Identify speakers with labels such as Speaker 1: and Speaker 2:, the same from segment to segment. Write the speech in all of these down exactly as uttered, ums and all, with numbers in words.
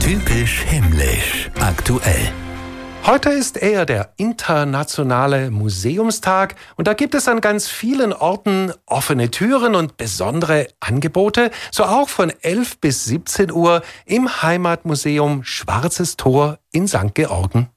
Speaker 1: Typisch himmlisch. Aktuell.
Speaker 2: Heute ist eher der internationale Museumstag und da gibt es an ganz vielen Orten offene Türen und besondere Angebote, so auch von elf bis siebzehn Uhr im Heimatmuseum Schwarzes Tor in Sankt Georgen.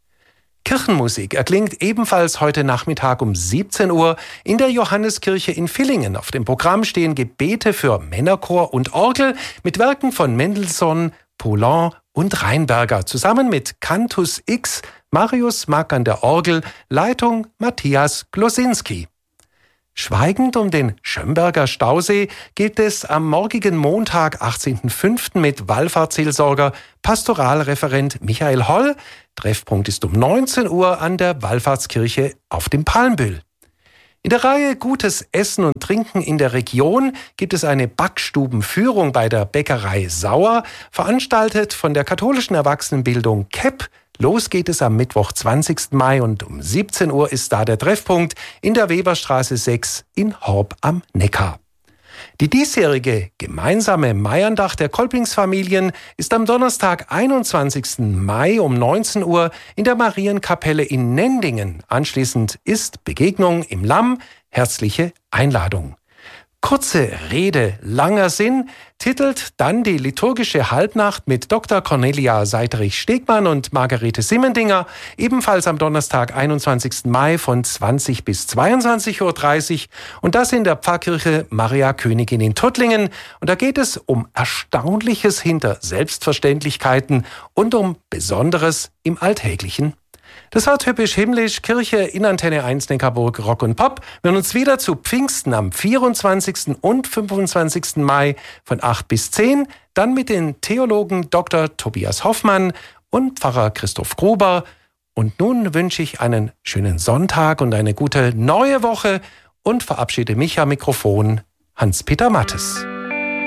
Speaker 2: Kirchenmusik erklingt ebenfalls heute Nachmittag um siebzehn Uhr in der Johanneskirche in Villingen. Auf dem Programm stehen Gebete für Männerchor und Orgel mit Werken von Mendelssohn, Poulenc und Rheinberger, zusammen mit Cantus X, Marius Mack an der Orgel, Leitung Matthias Glosinski. Schweigend um den Schömberger Stausee geht es am morgigen Montag, achtzehnten fünften mit Wallfahrtsseelsorger Pastoralreferent Michael Holl. Treffpunkt ist um neunzehn Uhr an der Wallfahrtskirche auf dem Palmbüll. In der Reihe Gutes Essen und Trinken in der Region gibt es eine Backstubenführung bei der Bäckerei Sauer, veranstaltet von der katholischen Erwachsenenbildung K E P. Los geht es am Mittwoch, zwanzigsten Mai und um siebzehn Uhr ist da der Treffpunkt in der Weberstraße sechs in Horb am Neckar. Die diesjährige gemeinsame Maiandacht der Kolpingsfamilien ist am Donnerstag, einundzwanzigsten Mai um neunzehn Uhr in der Marienkapelle in Nendingen. Anschließend ist Begegnung im Lamm. Herzliche Einladung. Kurze Rede, langer Sinn titelt dann die liturgische Halbnacht mit Doktor Cornelia Seiterich-Stegmann und Margarete Simmendinger, ebenfalls am Donnerstag, einundzwanzigsten Mai von zwanzig bis zweiundzwanzig Uhr dreißig und das in der Pfarrkirche Maria Königin in Tuttlingen. Und da geht es um Erstaunliches hinter Selbstverständlichkeiten und um Besonderes im Alltäglichen. Das war typisch himmlisch, Kirche in Antenne eins Neckarburg Rock und Pop. Wir hören uns wieder zu Pfingsten am vierundzwanzigsten und fünfundzwanzigsten Mai von acht bis zehn. Dann mit den Theologen Doktor Tobias Hoffmann und Pfarrer Christoph Gruber. Und nun wünsche ich einen schönen Sonntag und eine gute neue Woche und verabschiede mich am Mikrofon, Hans-Peter Mattes.